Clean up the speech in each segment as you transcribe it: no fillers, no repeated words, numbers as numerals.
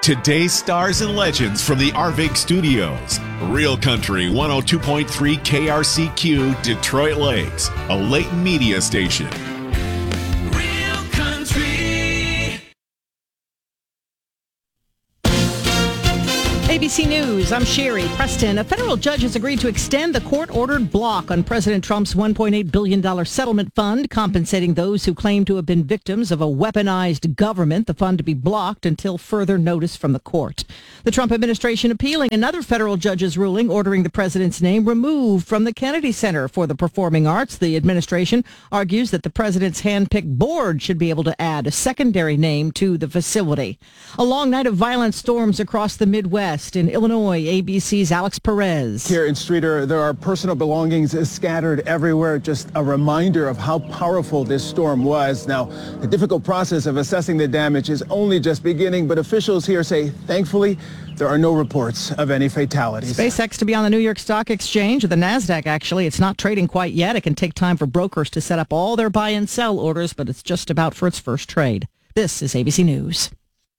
today's stars and legends from the Arvig Studios. Real Country 102.3 KRCQ, Detroit Lakes, a Leighton Media station. Real Country. ABC News, I'm Sherry Preston. A federal judge has agreed to extend the court-ordered block on President Trump's $1.8 billion settlement fund, compensating those who claim to have been victims of a weaponized government. The fund to be blocked until further notice from the court. The Trump administration appealing another federal judge's ruling ordering the president's name removed from the Kennedy Center for the Performing Arts. The administration argues that the president's hand-picked board should be able to add a secondary name to the facility. A long night of violent storms across the Midwest. In Illinois, ABC's Alex Perez. Here in Streeter, there are personal belongings scattered everywhere. Just a reminder of how powerful this storm was. Now, the difficult process of assessing the damage is only just beginning, but officials here say, thankfully, there are no reports of any fatalities. SpaceX to be on the New York Stock Exchange, or the NASDAQ, actually. It's not trading quite yet. It can take time for brokers to set up all their buy and sell orders, but it's just about for its first trade. This is ABC News.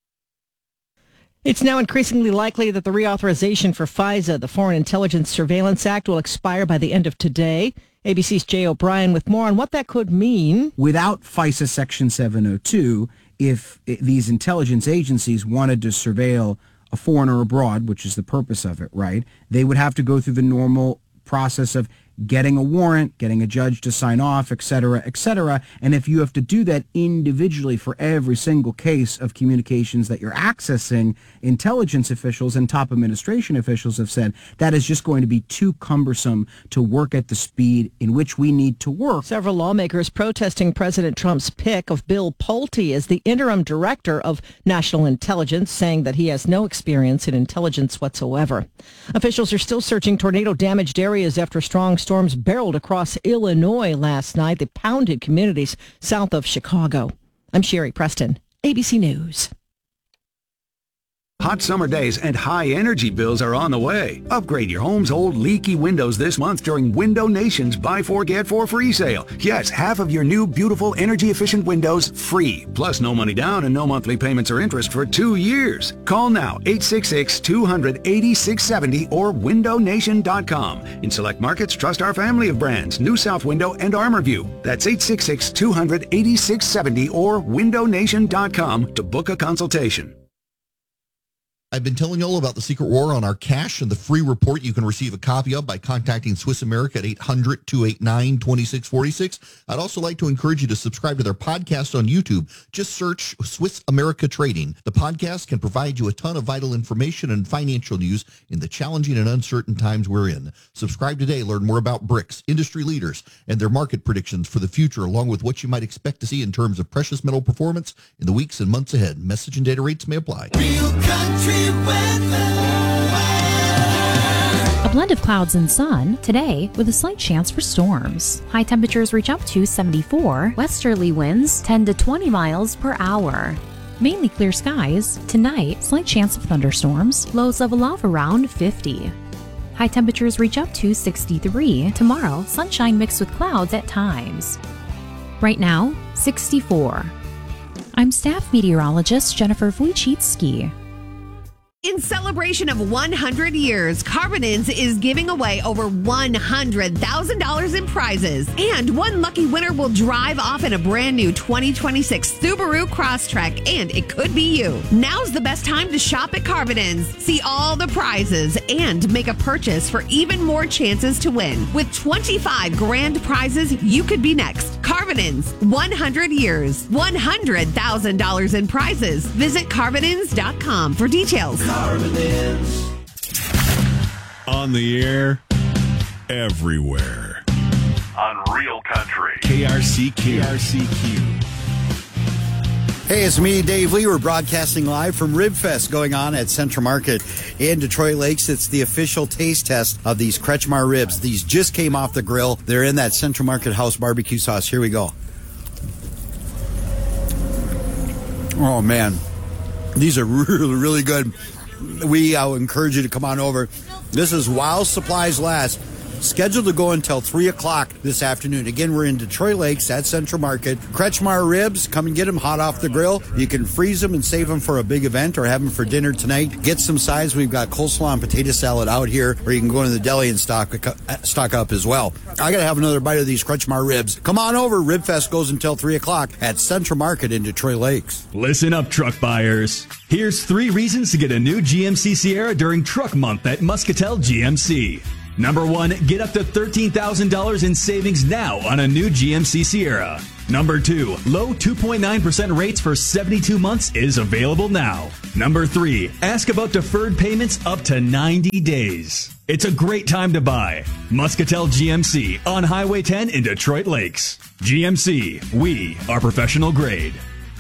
It's now increasingly likely that the reauthorization for FISA, the Foreign Intelligence Surveillance Act, will expire by the end of today. ABC's Jay O'Brien with more on what that could mean. Without FISA Section 702, if these intelligence agencies wanted to surveil a foreigner abroad, which is the purpose of it, right, they would have to go through the normal process of getting a warrant, getting a judge to sign off, et cetera, et cetera. And if you have to do that individually for every single case of communications that you're accessing, intelligence officials and top administration officials have said that is just going to be too cumbersome to work at the speed in which we need to work. Several lawmakers protesting President Trump's pick of Bill Pulte as the interim director of national intelligence, saying that he has no experience in intelligence whatsoever. Officials are still searching tornado-damaged areas after strong storms barreled across Illinois last night. They pounded communities south of Chicago. I'm Sherry Preston, ABC News. Hot summer days and high energy bills are on the way. Upgrade your home's old leaky windows this month during Window Nation's Buy 4 Get 4 free sale. Yes, half of your new beautiful energy efficient windows free. Plus no money down and no monthly payments or interest for 2 years. Call now 866-200-8670 or windownation.com. In select markets, trust our family of brands, New South Window and ArmorView. That's 866-200-8670 or windownation.com to book a consultation. I've been telling you all about the Secret War on our cash and the free report you can receive a copy of by contacting Swiss America at 800-289-2646. I'd also like to encourage you to subscribe to their podcast on YouTube. Just search Swiss America Trading. The podcast can provide you a ton of vital information and financial news in the challenging and uncertain times we're in. Subscribe today. Learn more about BRICS, industry leaders, and their market predictions for the future, along with what you might expect to see in terms of precious metal performance in the weeks and months ahead. Message and data rates may apply. Real Country. A blend of clouds and sun today with a slight chance for storms. High temperatures reach up to 74. Westerly winds 10 to 20 miles per hour. Mainly clear skies. Tonight, slight chance of thunderstorms. Lows level off around 50. High temperatures reach up to 63. Tomorrow, sunshine mixed with clouds at times. Right now, 64. I'm staff meteorologist Jennifer Wojcicki. In celebration of 100 years, Carbonins is giving away over $100,000 in prizes. And one lucky winner will drive off in a brand new 2026 Subaru Crosstrek, and it could be you. Now's the best time to shop at Carbonins. See all the prizes and make a purchase for even more chances to win. With 25 grand prizes, you could be next. Carbonins, 100 years, $100,000 in prizes. Visit Carbonins.com for details. On the air, everywhere. On Real Country. KRCQ. Hey, it's me, Dave Lee. We're broadcasting live from Ribfest going on at Central Market in Detroit Lakes. It's the official taste test of these Kretschmar ribs. These just came off the grill. They're in that Central Market House barbecue sauce. Here we go. Oh, man. These are really, really good. We encourage you to come on over. This is while supplies last. scheduled to go until 3 o'clock this afternoon. Again, we're in Detroit Lakes at Central Market. Kretschmar ribs, come and get them hot off the grill. You can freeze them and save them for a big event or have them for dinner tonight. Get some sides. We've got coleslaw and potato salad out here, or you can go into the deli and stock up as well. I got to have another bite of these Kretschmar ribs. Come on over. Ribfest goes until 3 o'clock at Central Market in Detroit Lakes. Listen up, truck buyers. Here's 3 reasons to get a new GMC Sierra during Truck Month at Muscatel GMC. Number 1, get up to $13,000 in savings now on a new GMC Sierra. Number 2, low 2.9% rates for 72 months is available now. Number 3, ask about deferred payments up to 90 days. It's a great time to buy. Muscatel GMC on Highway 10 in Detroit Lakes. GMC, we are professional grade.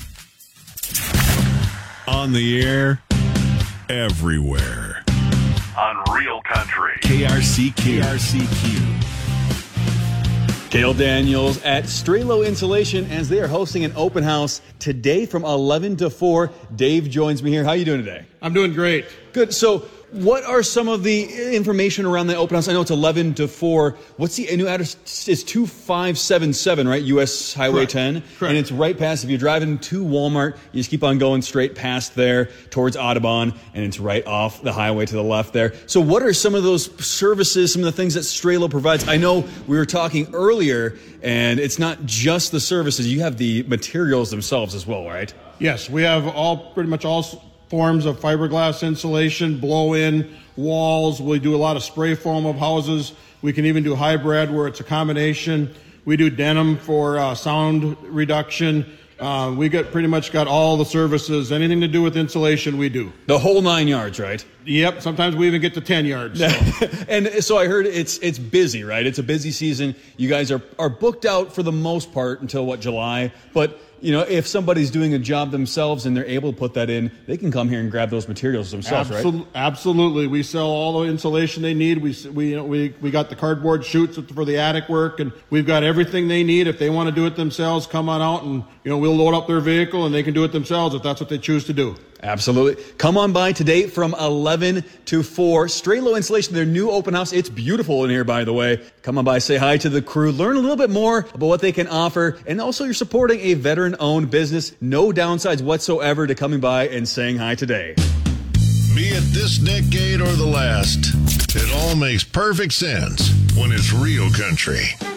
On the air, everywhere. On Real Country. KRCQ. Cale Daniels at Strelo Insulation as they are hosting an open house today from 11 to 4. Dave joins me here. How are you doing today? I'm doing great. Good. So what are some of the information around the open house? I know it's 11 to 4. What's the new address? It's 2577, right? US Highway 10. Correct. And it's right past, if you're driving to Walmart, you just keep on going straight past there towards Audubon, and it's right off the highway to the left there. So what are some of those services, some of the things that Strelo provides? I know we were talking earlier, and it's not just the services. You have the materials themselves as well, right? Yes, we have pretty much all forms of fiberglass insulation, blow-in walls. We do a lot of spray foam of houses. We can even do hybrid where it's a combination. We do denim for sound reduction. We pretty much got all the services. Anything to do with insulation, we do. The whole 9 yards, right? Yep. Sometimes we even get to 10 yards. So. And so I heard it's busy, right? It's a busy season. You guys are booked out for the most part until, July? But you know, if somebody's doing a job themselves and they're able to put that in, they can come here and grab those materials themselves, right? Absolutely. We sell all the insulation they need. We got the cardboard chutes for the attic work, and we've got everything they need. If they want to do it themselves, come on out and, we'll load up their vehicle and they can do it themselves if that's what they choose to do. Absolutely. Come on by today from 11 to 4. Strelo Insulation, their new open house. It's beautiful in here, by the way. Come on by, say hi to the crew, learn a little bit more about what they can offer. And also, you're supporting a veteran-owned business. No downsides whatsoever to coming by and saying hi today. Be it this decade or the last, it all makes perfect sense when it's Real Country.